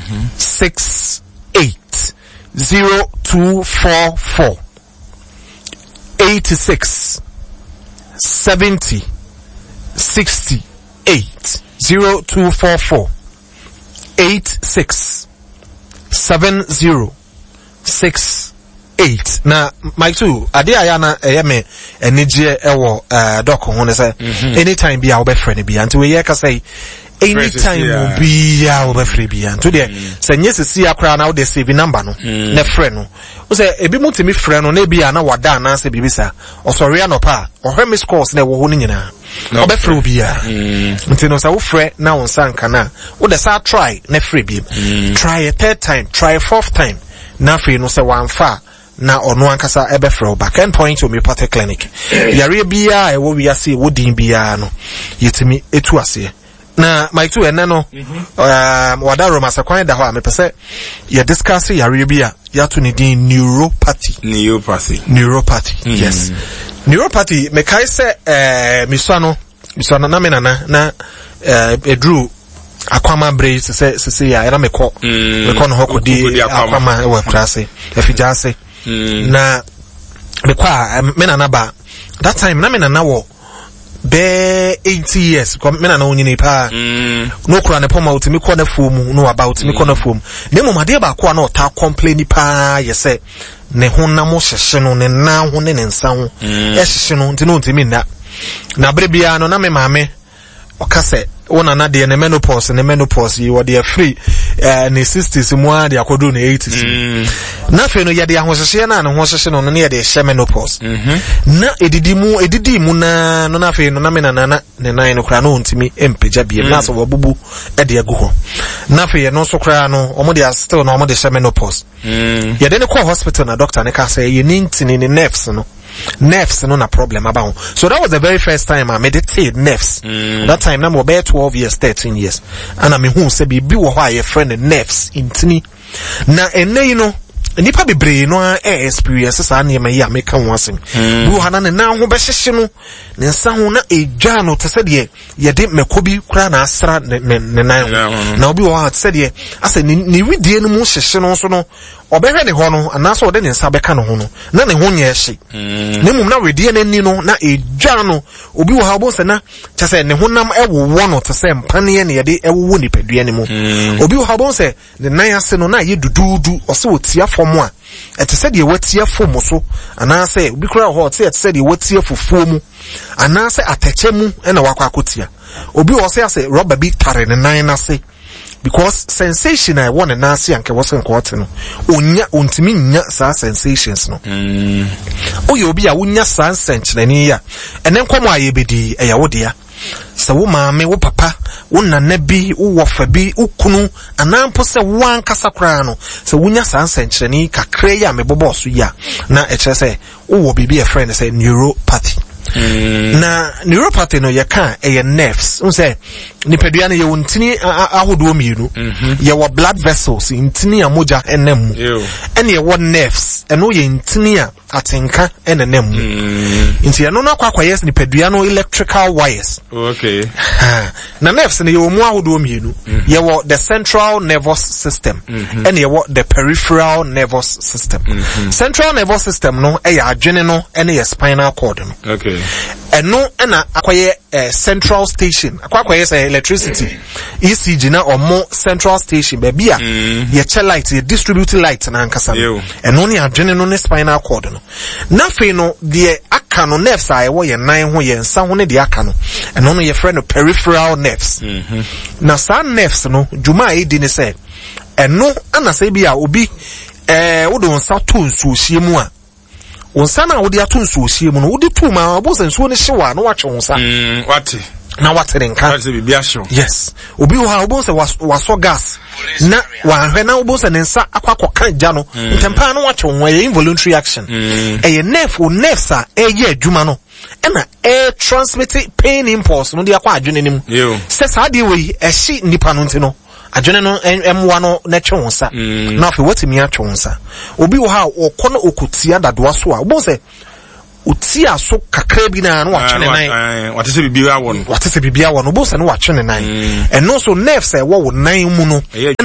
68 0244 86 70 68 0244 86 70 68. Na my two ade ayana me enije ewo doc ho ne say anytime be a be friend be anti we ka say anytime will be a be free be anti there say nyese si akra na wo de save number no na friend no wo say ebi mutimi friend no na bi ana wada na say bibisa osori anopa ohwe miss course na wo ho ni nyina obe free bi a nti no say wo frɛ na won sanka na wo de say try na free bi try a third time, try a fourth time na free no say wan fa na ono ankasa ebe frɛ back end point homeopathic clinic yare bia e wo wiase wo din bia no yetimi etu ase na my two ene no wada Roma sakwan da ho a me pese ye discuss yare bia ya to ne din neuropathy yes neuropathy me kai se misano na me na edru akwama bre se ya era me ko no hokodi akwama e wa krase efijase na me kwa me na ba that time na me na wo be 80 years ko me na onyi ni pa no kura ne poma utimi ko na fomu no about me ko na fomu ne mo made ba ko na o ta complain pa yese ne honam hyehye no ne na ho ne nsa ho hyehye no ntino ntimi na bre bia no na me maame okase wona na de ne menopause you were free ne 60s mu a de akodo ne 80s na fe no ye de ahohyehye na ne ho hyehye no ne ye de hye menopause na edidi mu na no na fe no na me na ne nan no kra no ntimi empeja bie na so wabubu e de agu ho na fe ye no so kra no omo de still no omo de hye menopause ye de ne call hospital na doctor ne ka say ye nintini ne nerves no na problem about. So that was the very first time I meditated nerves. That time na mo be 12 years 13 years and I mean who say be wo ho a friend nerves intini na ene you know nipa bebre no experience sa na me ya make kan wasem bu hana ne na ho be hyehye no ne nsa ho na edwa no te se de ye de mekobi kura na asra ne nan na obi wo ha te se de ase ni widie no mu hyehye no so no obehwe ne ho no anaso ode ne nsa beka no ho no na ne ho nye hye ne mum na wedie ne ni no na edwa no obi wo ha bo se na te se ne honam ewo no te se mpane ne ye de ewo ni padua ne mu obi wo ha bo se ne nan ase no na ye dududu o se otia fom a ete se de watia fom so anase obi kura ho te se de watia fufuo mu anase atache mu na wakwa akotia obi wo se ase rubber bi tare ne nan na se because sensation I want na ase anke wosen kwot no onya ontimi nya sa sensations no oyo obi a wonya sa senchene ya ene nkomo ayebedi eya wodea sa wo maame wo papa wo nana bi wo wofa bi ukunu anampo se wan kasa kra no se wonya sa senchene kakra ya mebobo so ya na eche se wo bibi e friend say neuropathy na neuropathy no yeka e nerves unse nipadua no ye wontini ahodo mienu ye wo blood vessels intini amoja enam ene ye wo nerves eno ye intini a atenka enenam inti eno no akwakwayes nipadua no electrical wires okay na nerves no ye wo mu ahodo mienu ye wo the central nervous system ene ye wo the peripheral nervous system central nervous system no e ya adwene no ene ye spinal cord no okay eno ena akwaye central station akwaye say electricity ECG na omo central station baby a ye che light ye distribute light na ankasa eno ne adwene no ne spinal cord no na fe no de aka no nerves a wo ye nan ho ye nsa ho ne de aka no eno no ye friend peripheral nerves na sa nerves no juma e di ne say eno ana say bi a obi wo do nsa to nsu hie mu a onsa na wodi ato nsuo hie mu no wodi tu ma obo nsuo ne hyewa no wache onsa wate na wate renka wate bi ahyo yes obi ho ha obo se waso gas na wa hwe na obo se ne nsa akwakoka gya no ntempa no wache onwa ye involuntary action eye nerves a eye adwuma no na transmit pain impulse no de akwa adwene nim se sa de we ehye nipa no ntino adwene no emwa no na twonsa na afi watimi atwonsa obi wo ha okono okutia dadoa so a obo se utia so kakra bi na no watwene nan watese bibia won obo se no watwene nan eno so nerves e wo nan mu no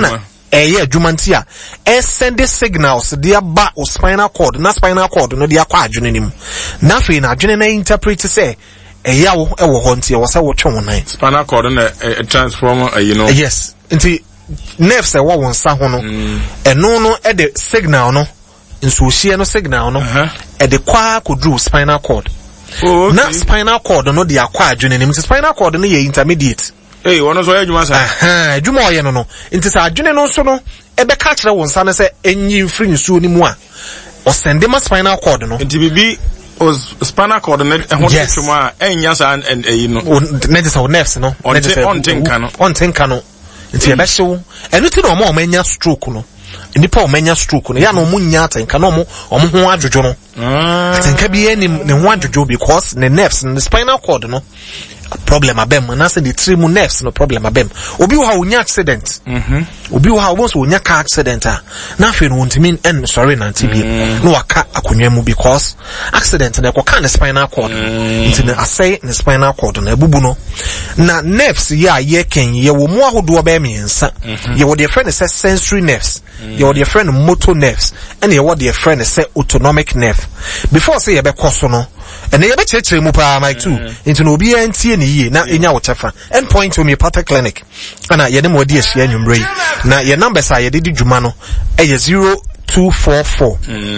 adwumanti a send signals dia ba o spinal cord na spinal cord no dia kwa adwene nim na fe na adwene na interpret say ewo ho ntie wo sa wo twe wonan spinal cord na transformer yes nti nerves e wo wonsa ho no eno no e de signal no nso hie no signal no e de kwa kodru spinal cord na spinal cord no de akwa adwene nim nti spinal cord no ye intermediate wono so adwuma sa adwuma oye no nti sa adwene no so no ebe ka kire wonsa no se enyi mfiri nsuo ni mu a o sende ma spinal cord no nti bibi spinal cord na ho twema enya sa no na just nerves no on tinka no nti ebe hyew eno ti no mo manya stroke no nipa o manya stroke no ya no munya tinka no mo ho adwodwo no tinka bi enim ne ho adwodwo because the nerves the spinal cord no problem abem na say the three nerves no problem abem obi wo ha onya accident obi wo ha almost onya car accident na fe no wontimi en sorry na tibie no waka akonwa mu because accident na ko kan spinal cord nti na asay ne spinal cord na ebubu no na nerves ya ye ken ye wo mu ahodo ba miensa ye wo de friend say sensory nerves ye wo de friend motor nerves and ye wo de friend say autonomic nerve before say ye be koso no and ye be chechere mu pa my two nti no obi antie ni ye na enya wo chefa end point homeopathic clinic ana ye dem wodi ahia nwumre na ye numbers a ye di dwuma no e ye 0244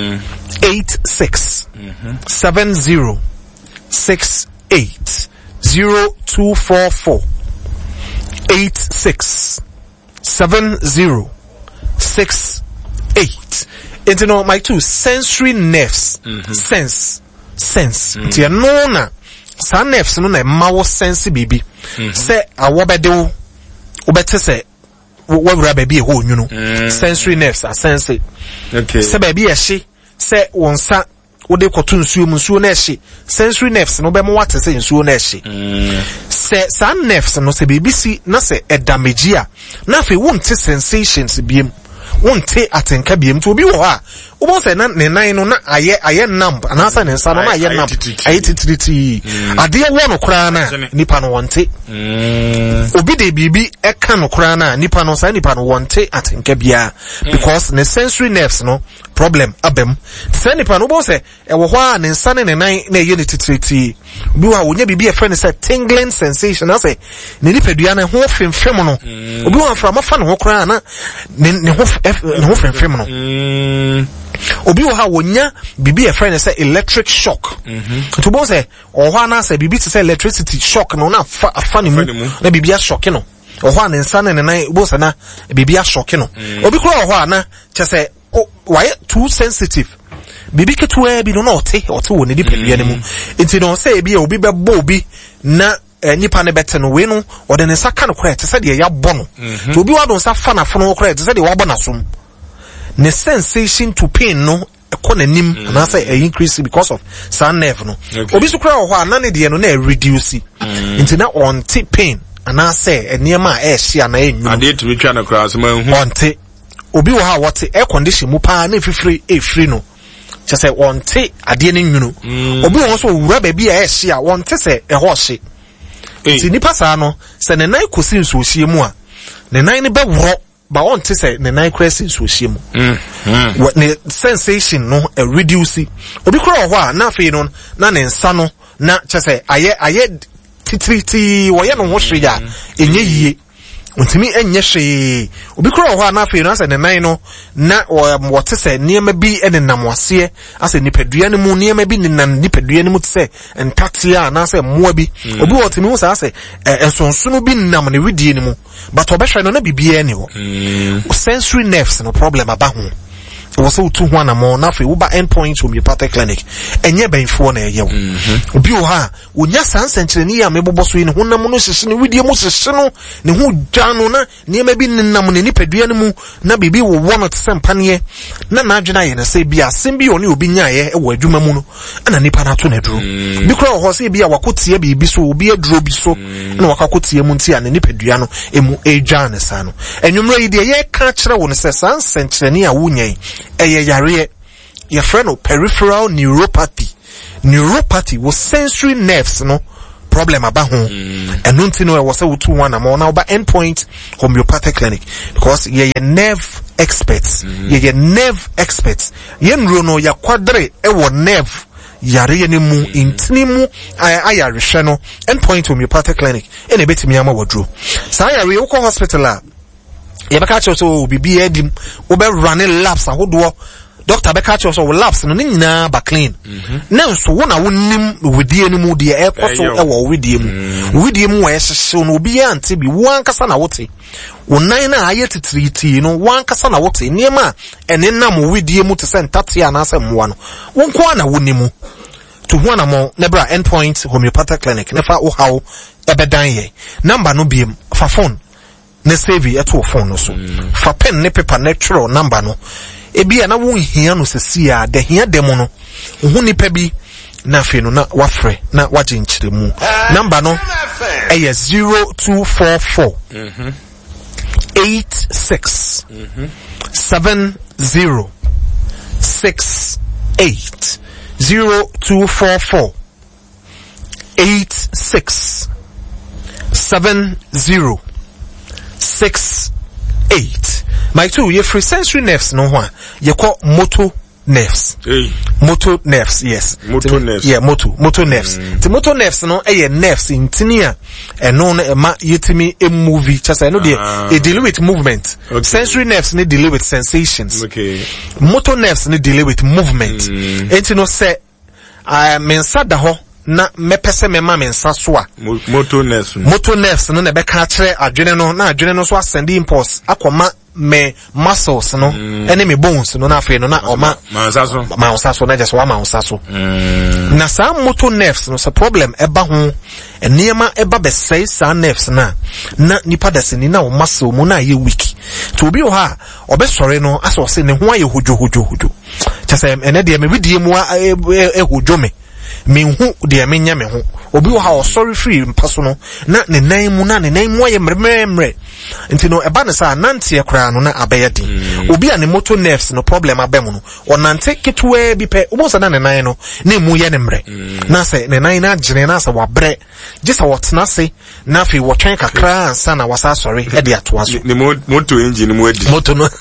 86 70 68 0244 86 70 68 into no my two sensory nerves sense ti no na sa nerves no na mawo sense bibi se awobedewo obete se wawura baby ho nwunu sensory nerves are sense se baby ehye se wonsa wode koto nsuo mu nsuo na ehye sensory nerves no be mo wate se nsuo na ehye se sa nerves no se baby si na se damage a na fe wonte sensations biem wonte atenka biem to obi wo ha obo se na ne nan no na aye numb anasa ne nsa no na aye numb aye titiriti ade wo no kura na nipa no wonte obi de bibi eka no kura na nipa no sa nipa no wonte atenka bia because the sensory nerves no problem abem se nipa no bo se e wo ho a ne nsa ne nan na aye ne titiriti obi wa wonya bibi e friend say tingling sensation na say ne nipa dua na ho femfem no obi wa fra mafa no ho kura na ne ho femfem no obi wo ha wonya bibi e friend say electric shock to bo say o ho na say bibi to say electricity shock no na afani mu na bibi a shock no o ho na nsa na nan bo say na bibi a shock no obi kro o ho na che say why too sensitive bibi ketua bi no na ote wo ne dipadua ne mu enti no say bi obi bebo obi na nipa ne bete no we no o de ne saka no kra te say de ya bo no to obi wa don sa fa na fono kra te say de wa bo na som the sensation to pain no econonym and I say increase because of sun nerve no obi so kra ho ana ne de no na reduce into na on pain and I say enema a hia na enyu ade to retwa na kra so man hu onte obi wo ha what air condition mu pa na free no just say onte ade ne nwunu obi wo so wura ba bi a hia onte say e ho hye ti nipa sa no se ne nan kosi nso hie mu a ne nan ne be woro ba on te say ne nine crescent so hiem what ne sensation no reduce obi kro ho a na fe no na ne nsa no na che say aye titriti wo ye no ho hwe ya enye yie ontimi enye hwe obi kro ho a na fe no asa ne nine no na what say niema bi ene namwase asa nipadua ne mu niema bi ne nan nipadua ne mu te say entatia na say moa bi obi wo timi wo sa say ensonsono bi nam ne widie ne mu but obehwe no na bibia ni ho sensory nerves no problem aba ho wo so tu ho na mo na fe wo ba endpoint homeopathic clinic enye benfo na eye wo obi wo ha onya sansenkyereni ya mebobo so yi ne ho nam no hyehye ne widie mu hyehye no ne ho dwa no na niema bi nam ne nipadua ne mu na bibi wo wono te sempane na na adwena ye na say bia sem bi oni obi nyaye e wo adwuma mu no na nipa na to na duro bi kro ho say bia wakotie bibi so obi aduro bi so na wakakotie mu ntia ne nipadua no emu edwa ne sa no enwumro yi de ye ka kire wo ne say sansenkyereni a wonyan eye yare your friend peripheral neuropathy was sensory nerves no problem aba ho and no ntino e wo se wotu one am na oba Endpoint Homeopathic Clinic because ye nerve experts ye nerve experts ye nro no ya kwadre e wo nerve yare ye ne mu intini mu ayare hwe no Endpoint Homeopathic Clinic ene betimi ama wodro sa yare wo hospital a ye beka cho so bibi edim wo be running labs ahodo doctor beka cho so labs no nyina ba clean na so wo na wonim wedie no mu de e koso e wo wedie mu wo ehye no obi ya nte bi wo ankasa na wote wonan na aye titiriti no wo ankasa na wote niema ene nam wedie mu te se ntate anasa mwa no wo nko na wonimu to ho na mo nebra Endpoint Homeopathic Clinic nefa wo hawo ebedan ye number no biem fa phone ne save eto phone no so fa pen ne paper natural number no ebia na won hia no sesia de hia demo no hu nipa bi na fe no na wafre na waje nchiremu number no eye 0244 86 70 68 0244 86 70 68. My two, your free sensory nerves no one. You call motor nerves. Motor nerves, yes. Motor nerves. Yeah, motor nerves. The motor nerves no nerves in tinia and non yetimi a movie. Just I know they deal with movement. Okay. Sensory nerves need deal with sensations. Okay. Motor nerves need deal with movement. And you know say I mensa da ho na mepese mema mensa so a motor nerves no na be ka kire adwene no na adwene no so asend impulse akoma me muscles no ene me bones no na afi no na oma mansa so na just wa mansa so na sa motor nerves no so problem eba ho enema eba be say sa nerves na nipa desini na o muscle mu na ye weak to obi o ha obesore no aso se ne ho aye hojo chase ene de me widie mu hojo me hu de me nya me ho obi wo ha o sorry free mpaso no na ne nan mu aye mremre nti no eba ne sa nante ekra no na abeye din obi a ne motor nerves no problem abem no onante ketwe bi pe obo sa na ne nan no na mu ye ne mre na se ne nan na agire na sa wabre gisa wotena se na fi wo twen kakra ansa na wasa sorry e de atoa so ne motor engine mu adi motor no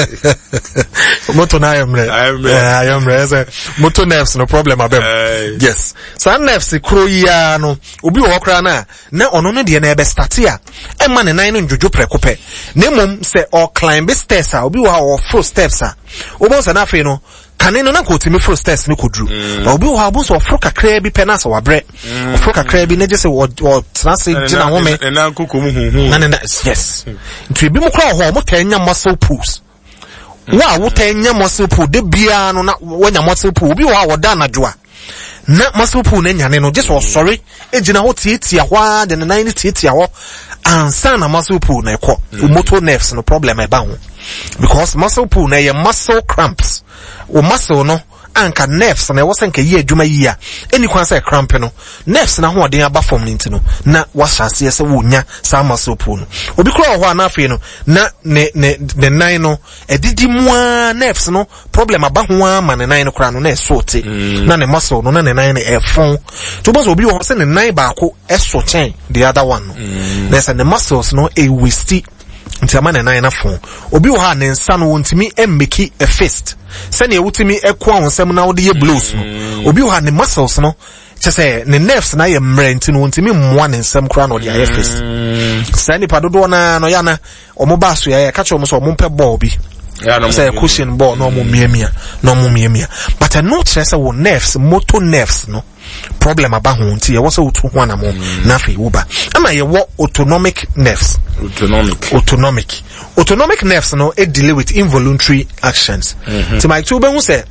motor na ayemre motor nerves no problem abem yes so nerves kro ya no obi wo kra na ono no de na ebe start ya e ma ne nan no njojo prekope na mom se o climb stairs a obi wo ha o full steps a obo se na fe no kane no na ko timi full steps ne kodru obi wo ha bo so fro kakra bi pe na so wabre fro kakra bi ne je se wo transe gina ho me na kokko mu hu na yes nti bi mu kra ho mo tanya muscle pulls wa wo tanya muscle pull de bia no na wanya muscle pull obi wo ha wo da na dwoa na muscle pull na nyane no just sorry ejina ho tietia hwa de na nine tietia ho ansa na muscle pull na ekọ motor nerves no problem eba ho because muscle pull na ye muscle cramps o muscle no anka nerves na wo senka ye adwuma yi a eni kwan say cramp no nerves na ho den aba form nti no na wahase se wo nya sa muscle pull no obi kro ho na afi no na ne nine no edidi mu a nerves no problem aba ho ama ne nine no kra no na esote na ne muscle no na ne nine e fon to boss obi ho se ne nine ba ko eso chen the other one no na se ne muscles no e westi nti ama ne nine na fon obi ho ha ne nsa no wontimi emmeki a fist sani ewutimi ekwa honsem na wode ye blows no obi ho ha ne muscles no chese ne nerves na ye mre nti no wontimi mmoa ne nsem kra no de aye fist sani padodo na no ya na omo ba so ya ka che omo so omo pe ball bi say cushion ball no mo miemia but no chese wo nerves motor nerves no problem aba ho nti ye wo se wotu ho na mo na fe wo ba ama ye wo autonomic nerves autonomic nerves no it deal with involuntary actions so my two be hu say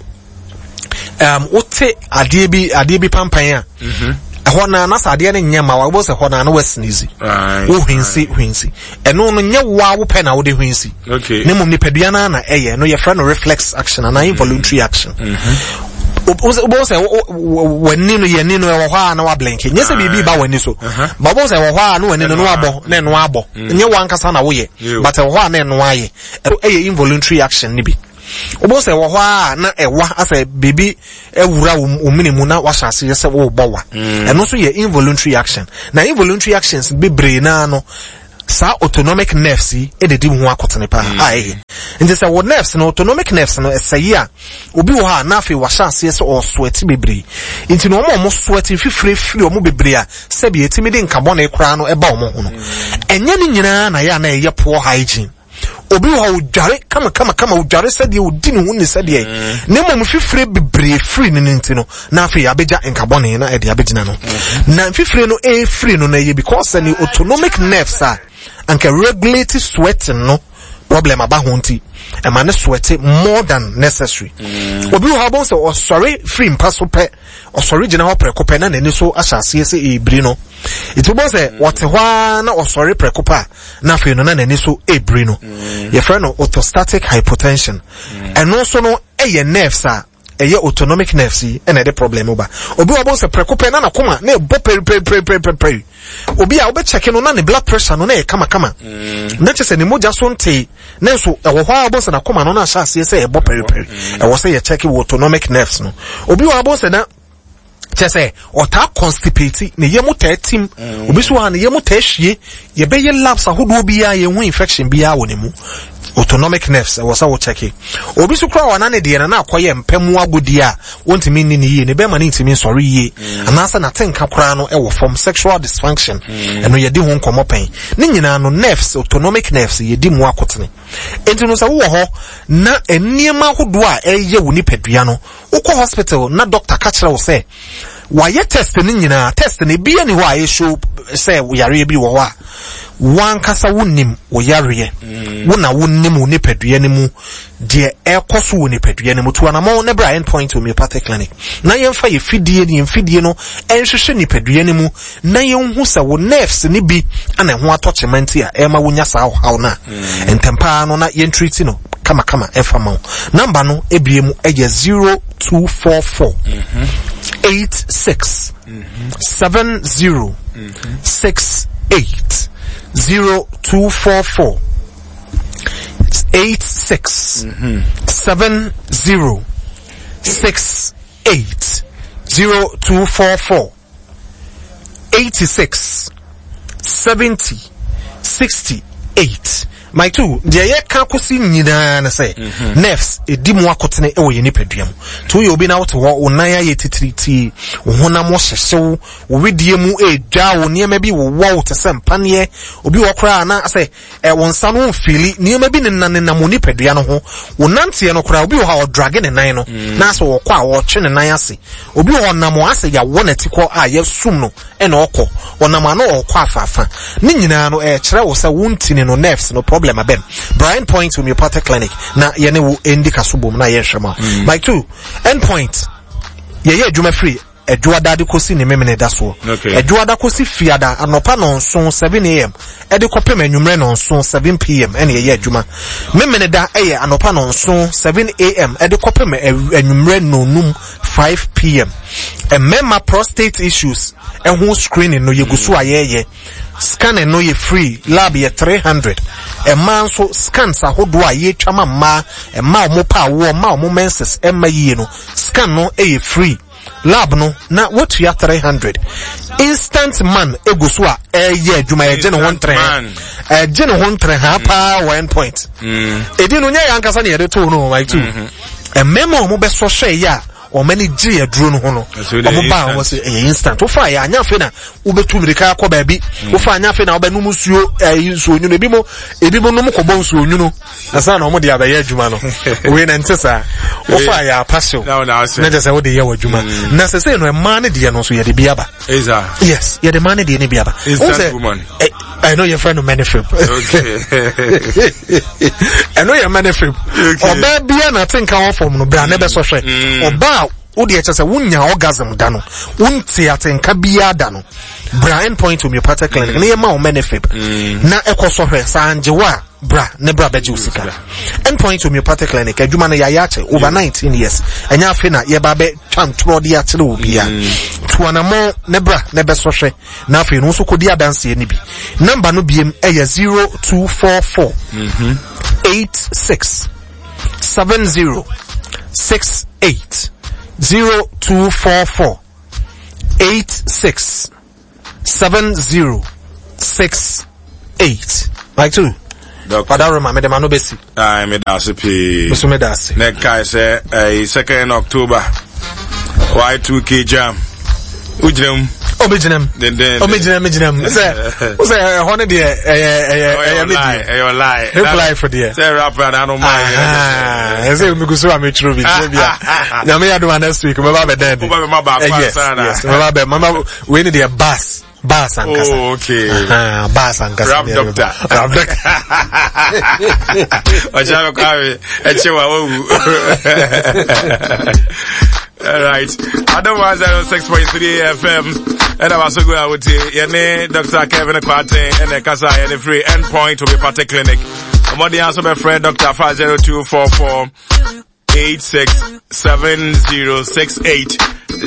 wote ade bi pampan a hona na sade ne nyama wa bo se hona na wasnizi wo hwinsi eno no nye wa wo pe na wo de hwinsi ne mum ni padua na eye no ye fra no reflex action na involuntary action obo se wani no ye ni no wo ha na wa blink nye se bibi ba wani so ba obo se wo ha na wani no abo na eno abo nye wa nkasa na wo ye but wo ha na eno aye eye involuntary action ni bi obo se wo hwa na ewa asa baby ewura wo minimu na washase yese wo bowa eno so ye involuntary action na involuntary actions bebre na no sa autonomic nerves e dedi ho akotene pa ai nti se wo nerves no autonomic nerves no esayi a obi wo ha na afi washase yese o sweat bebre nti no mo sweat fifre o mo bebre a se bi etimi de nkabon e kra no eba o mo ho no enye ni nyina na ya na ye poor hygiene obi wo udware kama udware sede odi ne hu ne sede ne mom fifre bebre free ne ntino na afi abeja nkabon na e de abegina no na fifre no e free no na ye because any autonomic nerves are and can regulate sweating no problem about hunti a man sweating more than necessary obi wo habon say sorry free mpaso pe or sorry general prekope na ne so asase se ebri no it will say what hwa na or sorry prekopa na fe no na ne so ebri no your friend no orthostatic hypotension and also no nerves are autonomic nerves and the problem oba obi wo habon say prekope na koma na bo per obi a obe check no na ne blood pressure no na e kama na chese ne moja so nte na so e wo hwa abonse na koma no na sha ase se e bo periperi e wo se ye check autonomic nerves no obi wa abonse na chese ota constipate ne yemu ta tim obi so ha ne yemu ta hwie ye be ye labs ahodo obi a ye hu infection bi a wo ne mu autonomic nerves was our checking obi so kra wana ne de na akoye mpamu agodi a wontimi ni ne ye ne be ma ne ntimi sorry ye anasa na tenka kra no e wo from sexual dysfunction eno ye di ho nkomopen ne nyina no nerves autonomic nerves ye di mu akotene enti no sa wo ho na eniema ahodo a eye wo nipadua no ukọ hospital na doctor ka kire wo se wa ye test ne nyina test ne bia ni ho a ye show se wo yare bi wo ho a wan kasa wonnim wo yare wona wonnim wo nipadua ne mu de ekoso wo nipadua ne mu to anamo ne bra endpoint homeopathic clinic na yemfa ye fidie no enhwehwe nipadua ne mu na yenhu sa wo nerves ne bi ana ho atochement a ema wonya sa haw na entempa no na yentreat no kama efama number no ebiemu eye 0244 86 70 68 0244 86 70 68 0244 86 70 68 my two de ye ka kosi nyina na say nerves edimu akotene e wo ye nipaduam to ye obi na wote ho onan aye titiriti honam wo hyehyew wo wedie mu edwa wo niema bi wo wo te se mpane obi wo kra na say wo nsa no mfili niema bi ne na mo nipadua no ho wo nante no kra obi wo ha o drag ne nan no na so wo kwa wo twe ne nan ase obi wo nam ase ya wo na tikọ a ye sum no e na okọ onam ana okọ afafa ne nyina no kire wo se wontini no nerves no problem abem Brian Point Homeopathic Clinic na yene wo endika sobom na yenhwema my two endpoint ye adwuma free adwuada de kosi ne memene da so adwuada kosi fiada anopa no nso 7 am ede kopem anwumre no nso 7 pm ene ye adwuma memene da eye anopa no nso 7 am ede kopem anwumre no num 5 pm emema prostate issues ehun screening no yegusu ayeye scanning no ye free lab ye 300 man so scans ahodo a ye twama ma mo pa wo ma mo menses yi no scan no ye free lab no na what you 300 instant man egusu a ye adwuma ye gene hon 3 gene hon 3 ha pa 1 point edi no nya yankasa ne ye de to no my two memo mo be so hwe ya o many G aduro no ho no oba wo say instant wo fa ya anya fe na wo betu mirika akọ ba bi wo fa anya fe na wo be no musuo nsuo nyu no ebi mo no mo kọbọ nsuo nyu no asa na o mo de abaye adwuma no we na ntesa wo fa ya passion na just say wo de ye wadwuma na say no e man de no so ye de biaba yes ye de man de ne biaba I know your friend Manifib. Okay. I know your Manifib. Oba bia na tinka wo form no bra na be so hwe. Oba wo de eche se wunya orgasm da no. Wunti atenka bia da no. Brian Point Homeopathic Clinic na ye ma o Manifib. Na ekoso hwe sanjewa bra ne bra beji usika. Endpoint Homeopathic Clinic adwuma na yayache over 19 years. Enya afi na ye ba be twantro de akyere obi a. Tuanamo ne bra ne be so hwe. Na afi no so kodi adanse ni bi. Number no biem eye 0244 86 867068 0244 867068. Like two. Father Roma, me demano besi. I me dasi pi. Besu me dasi. Next guy say 2nd October. Y2K jam. Ujinem. Omijinem. Omijinem. Say honey dear. Your lie. Reply for dear. Say rapper, I don't mind. I say we go so am true be. Na me ado next week. Me ba be dead. Yes. Mama we need the bass and kasa. Oh, okay. Bass and kasa. Rap doctor. Ojabe kwawe. Echewa wo. Alright. Otherwise, 6.3 FM. And I was going out with you. Dr. Kevin Kwate and the Kasa and the free endpoint to be Pate Clinic. I'm on the answer by friend Dr. 50244 867068.